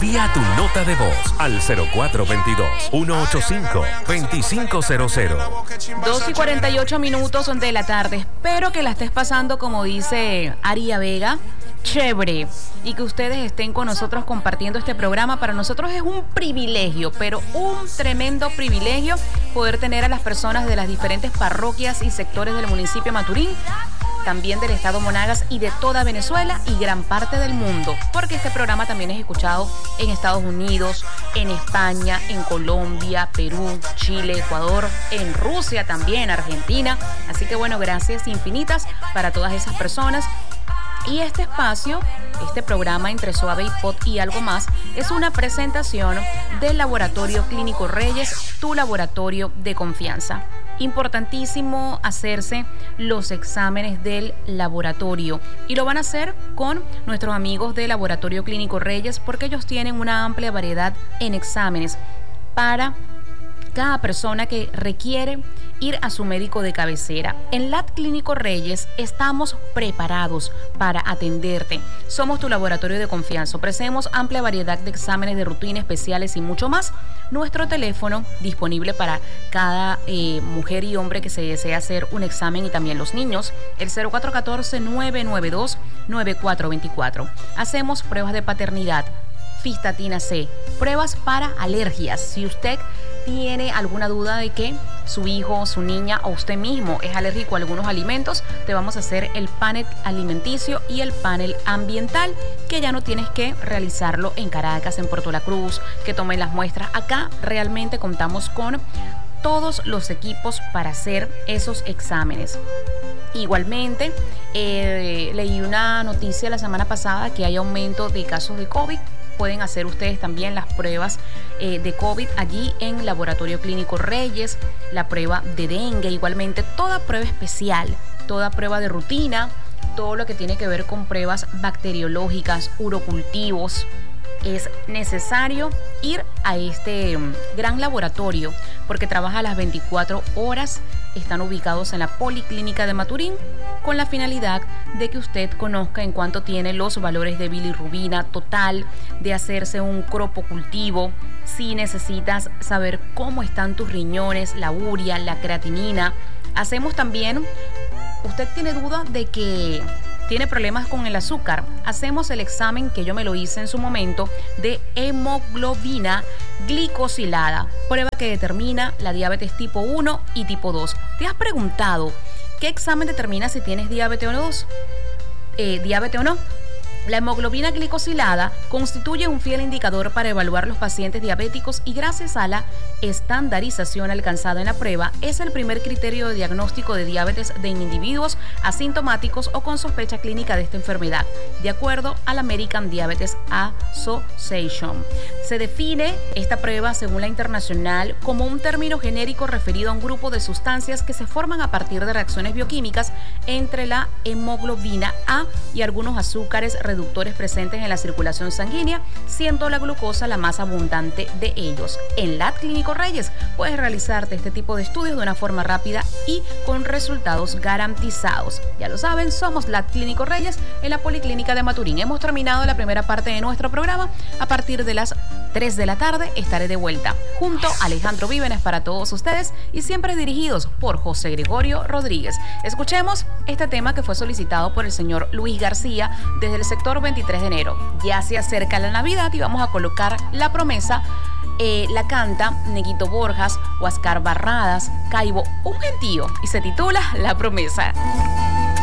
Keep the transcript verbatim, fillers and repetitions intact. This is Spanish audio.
Envía tu nota de voz al cero cuatro dos dos, uno ocho cinco, dos cinco cero cero. dos y cuarenta y ocho minutos de la tarde. Espero que la estés pasando, como dice Aria Vega, chévere, y que ustedes estén con nosotros compartiendo este programa. Para nosotros es un privilegio, pero un tremendo privilegio poder tener a las personas de las diferentes parroquias y sectores del municipio de Maturín, también del estado Monagas y de toda Venezuela y gran parte del mundo, porque este programa también es escuchado en Estados Unidos, en España, en Colombia, Perú, Chile, Ecuador, en Rusia también, Argentina. Así que bueno, gracias infinitas para todas esas personas. Y este espacio, este programa Entre Suave y Pot y Algo Más, es una presentación del Laboratorio Clínico Reyes, tu laboratorio de confianza. Importantísimo hacerse los exámenes del laboratorio, y lo van a hacer con nuestros amigos del Laboratorio Clínico Reyes, porque ellos tienen una amplia variedad en exámenes para cada persona que requiere ir a su médico de cabecera. En L A B Clínico Reyes estamos preparados para atenderte. Somos tu laboratorio de confianza. Ofrecemos amplia variedad de exámenes de rutina especiales y mucho más. Nuestro teléfono disponible para cada eh, mujer y hombre que se desea hacer un examen, y también los niños, el cero cuatro uno cuatro, nueve nueve dos, nueve cuatro dos cuatro. Hacemos pruebas de paternidad, Fistatina C, pruebas para alergias. Si usted tiene alguna duda de que su hijo, su niña o usted mismo es alérgico a algunos alimentos, te vamos a hacer el panel alimenticio y el panel ambiental, que ya no tienes que realizarlo en Caracas, en Puerto La Cruz, que tomen las muestras. Acá realmente contamos con todos los equipos para hacer esos exámenes. Igualmente, eh, leí una noticia la semana pasada que hay aumento de casos de COVID. Pueden hacer ustedes también las pruebas eh, de COVID allí en Laboratorio Clínico Reyes, la prueba de dengue, igualmente toda prueba especial, toda prueba de rutina, todo lo que tiene que ver con pruebas bacteriológicas, urocultivos. Es necesario ir a este gran laboratorio porque trabaja a las veinticuatro horas. Están ubicados en la Policlínica de Maturín, con la finalidad de que usted conozca en cuánto tiene los valores de bilirrubina total, de hacerse un cropocultivo, si necesitas saber cómo están tus riñones, la urea, la creatinina. Hacemos también, usted tiene duda de que tiene problemas con el azúcar, hacemos el examen que yo me lo hice en su momento de hemoglobina glicosilada, prueba que determina la diabetes tipo uno y tipo dos. ¿Te has preguntado qué examen determina si tienes diabetes o no? Eh, ¿Diabetes o no? La hemoglobina glicosilada constituye un fiel indicador para evaluar los pacientes diabéticos y, gracias a la estandarización alcanzada en la prueba, es el primer criterio de diagnóstico de diabetes de individuos asintomáticos o con sospecha clínica de esta enfermedad, de acuerdo a la American Diabetes Association. Se define esta prueba, según la internacional, como un término genérico referido a un grupo de sustancias que se forman a partir de reacciones bioquímicas entre la hemoglobina A y algunos azúcares reducidos reductores presentes en la circulación sanguínea, siendo la glucosa la más abundante de ellos. En L A B Clínico Reyes puedes realizarte este tipo de estudios de una forma rápida y con resultados garantizados. Ya lo saben, somos L A B Clínico Reyes en la Policlínica de Maturín. Hemos terminado la primera parte de nuestro programa. A partir de las tres de la tarde estaré de vuelta junto a Alejandro Vívenes para todos ustedes, y siempre dirigidos por José Gregorio Rodríguez. Escuchemos este tema que fue solicitado por el señor Luis García desde el sector veintitrés de enero. Ya se acerca la Navidad y vamos a colocar La Promesa. Eh, la canta Neguito Borjas, Huáscar Barradas, Caibo, un gentío, y se titula La Promesa.